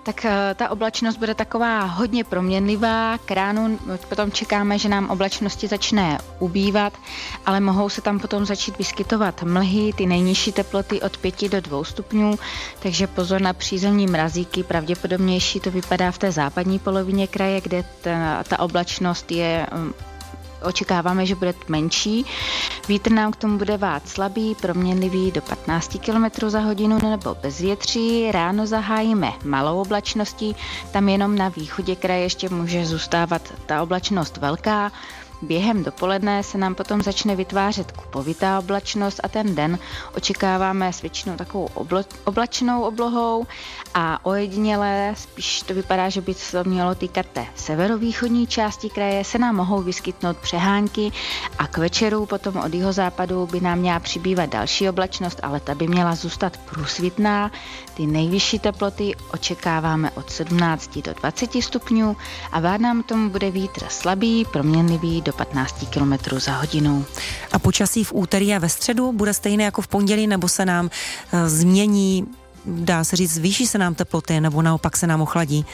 Tak ta oblačnost bude taková hodně proměnlivá. K ránu potom čekáme, že nám oblačnosti začne ubývat, ale mohou se tam potom začít vyskytovat mlhy, ty nejnižší teploty od 5 do 2 stupňů, takže pozor na přízemní mrazíky, pravděpodobnější to vypadá v té západní polovině kraje, kde ta oblačnost je... Očekáváme, že bude menší. Vítr nám k tomu bude vát slabý, proměnlivý do 15 km za hodinu nebo bez větří. Ráno zahájíme malou oblačností, tam jenom na východě kraje ještě může zůstávat ta oblačnost velká. Během dopoledne se nám potom začne vytvářet kupovitá oblačnost a ten den očekáváme s většinou takovou oblačnou oblohou a ojediněle, spíš to vypadá, že by se to mělo týkat té severovýchodní části kraje, se nám mohou vyskytnout přehánky a k večeru potom od jihozápadu by nám měla přibývat další oblačnost, ale ta by měla zůstat průsvitná. Ty nejvyšší teploty očekáváme od 17 do 20 stupňů a vát nám tomu bude vítr slabý, proměnlivý do 15 km za hodinu. A počasí v úterý a ve středu bude stejné jako v pondělí, nebo se nám změní, dá se říct, zvýší se nám teploty, nebo naopak se nám ochladí?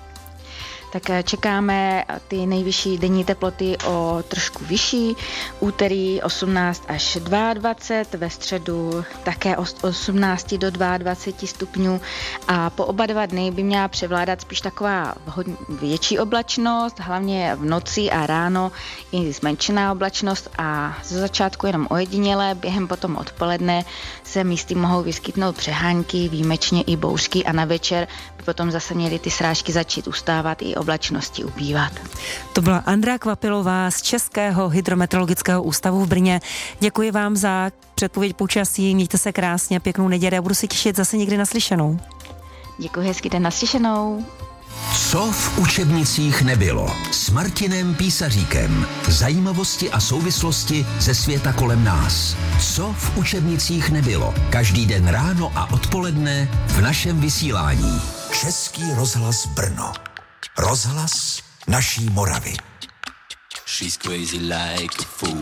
Tak čekáme ty nejvyšší denní teploty o trošku vyšší. Úterý 18 až 22, ve středu také od 18 do 22 stupňů a po oba 2 dny by měla převládat spíš taková větší oblačnost, hlavně v noci a ráno i zmenšená oblačnost a ze začátku jenom ojedinělé, během potom odpoledne se místy mohou vyskytnout přehánky, výjimečně i bouřky a na večer by potom zase měly ty srážky začít ustávat i oblačnosti ubývat. To byla Andrea Kvapilová z Českého hydrometeorologického ústavu v Brně. Děkuji vám za předpověď počasí, mějte se krásně, pěknou neděli a budu se těšit zase někdy naslyšenou. Děkuji, hezký den, naslyšenou. Co v učebnicích nebylo? S Martinem Písaříkem. Zajímavosti a souvislosti ze světa kolem nás. Co v učebnicích nebylo? Každý den ráno a odpoledne v našem vysílání. Český rozhlas Brno. Rozhlas naší Moravy. She's crazy like a fool.